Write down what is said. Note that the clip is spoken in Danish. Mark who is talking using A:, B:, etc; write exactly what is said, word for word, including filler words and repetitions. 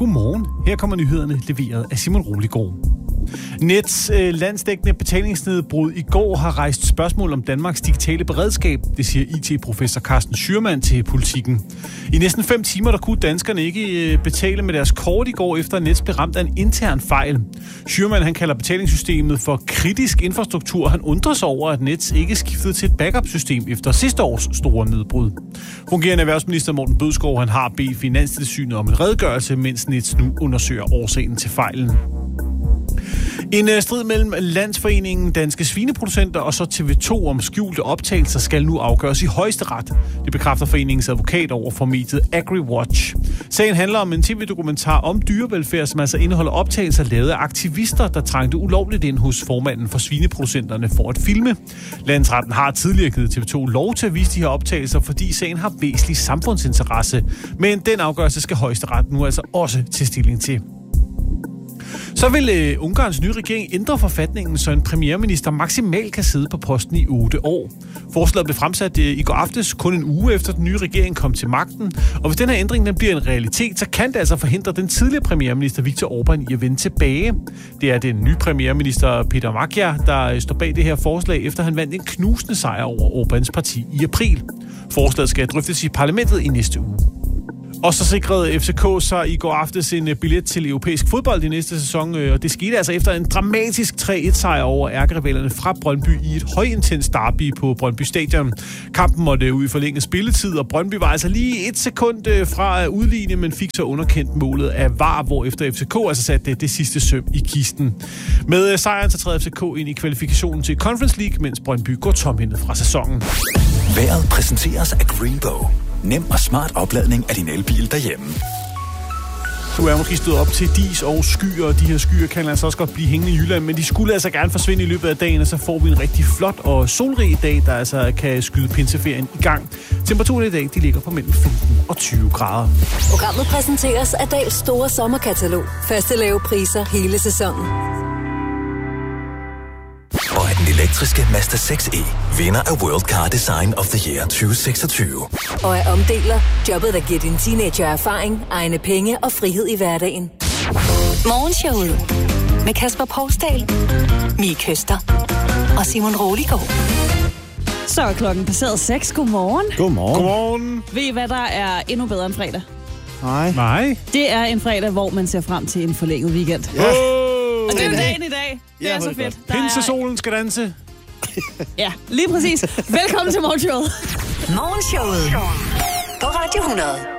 A: Godmorgen. Her kommer nyhederne leveret af Simon Roligård. Nets øh, landsdækkende betalingsnedbrud i går har rejst spørgsmål om Danmarks digitale beredskab, det siger I T-professor Carsten Schürmann til Politikken. I næsten fem timer der kunne danskerne ikke øh, betale med deres kort i går, efter Nets blev ramt af en intern fejl. Schürmann han kalder betalingssystemet for kritisk infrastruktur. Han undrer sig over, at Nets ikke skiftede til et backup-system efter sidste års store nedbrud. Fungerende erhvervsminister Morten Bødskov han har bedt Finanstilsynet om en redegørelse, mens Nets nu undersøger årsagen til fejlen. En strid mellem Landsforeningen Danske Svineproducenter og så T V to om skjulte optagelser skal nu afgøres i højesteret. Det bekræfter foreningens advokat over for mediet AgriWatch. Sagen handler om en tv-dokumentar om dyrevelfærd, som altså indeholder optagelser lavet af aktivister, der trængte ulovligt ind hos formanden for svineproducenterne for at filme. Landsretten har tidligere givet T V to lov til at vise de her optagelser, fordi sagen har væsentlig samfundsinteresse. Men den afgørelse skal højesteret nu altså også til stilling til. Så vil øh, Ungarns nye regering ændre forfatningen, så en premierminister maksimalt kan sidde på posten i otte år. Forslaget blev fremsat øh, i går aftes, kun en uge efter den nye regering kom til magten. Og hvis den her ændring den bliver en realitet, så kan det altså forhindre den tidligere premierminister Viktor Orbán i at vende tilbage. Det er den nye premierminister Peter Magyar, der står bag det her forslag, efter han vandt en knusende sejr over Orbáns parti i april. Forslaget skal drøftes i parlamentet i næste uge. Og så sikrede F C K sig i går aftes en billet til europæisk fodbold i næste sæson, og det skete altså efter en dramatisk tre et sejr over ærkerivalerne fra Brøndby i et højintens derby på Brøndby Stadion. Kampen måtte ud i forlænget spilletid, og Brøndby var altså lige et sekund fra at udligne, men fik så underkendt målet af V A R, hvorefter F C K altså satte det, det sidste søm i kisten. Med sejren så træder F C K ind i kvalifikationen til Conference League, mens Brøndby går tomhændet fra sæsonen.
B: Vejret præsenteres af Greenbow. Nem og smart opladning af din elbil derhjemme.
A: Du er måske stået op til dis og skyer, og de her skyer kan altså også godt blive hængende i Jylland, men de skulle altså gerne forsvinde i løbet af dagen, og så får vi en rigtig flot og solrig dag, der altså kan skyde pinseferien i gang. Temperaturen i dag, de ligger på mellem femten og tyve grader.
C: Programmet præsenteres af Dals store sommerkatalog. Faste lave priser hele sæsonen.
B: Og af den elektriske Mazda seks e, vinder af World Car Design of the Year tyve seksogtyve.
C: Og af omdeler, jobbet der giver din teenager erfaring, egne penge og frihed i hverdagen. Morgenshowet med Kasper Poulsdal, Mie Køster og Simon Roligård.
D: Så er klokken passeret seks. Godmorgen.
A: Godmorgen. Godmorgen.
D: Ved I, hvad der er endnu bedre end fredag?
A: Nej. Nej.
D: Det er en fredag, hvor man ser frem til en forlænget weekend.
A: Ja.
D: Og det er jo dagen i dag. Det ja, er så fedt.
A: Pinsesolen skal danse.
D: Ja, lige præcis. Velkommen til Morgenshowet.
C: Morgenshowet på Radio hundrede.